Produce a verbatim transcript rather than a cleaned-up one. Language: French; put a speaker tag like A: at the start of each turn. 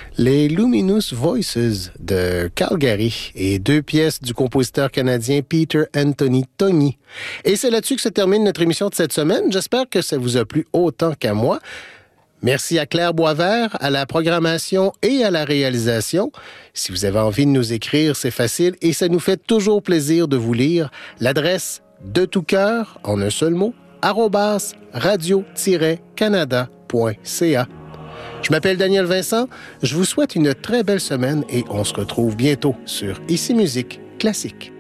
A: Les Luminous Voices de Calgary et deux pièces du compositeur canadien Peter Anthony Tony. Et c'est là-dessus que se termine notre émission de cette semaine. J'espère que ça vous a plu autant qu'à moi. Merci à Claire Boisvert, à la programmation et à la réalisation. Si vous avez envie de nous écrire, c'est facile et ça nous fait toujours plaisir de vous lire. L'adresse de tout cœur, en un seul mot, arobase radio tiret canada point c a. Je m'appelle Daniel Vincent, je vous souhaite une très belle semaine et on se retrouve bientôt sur Ici Musique Classique.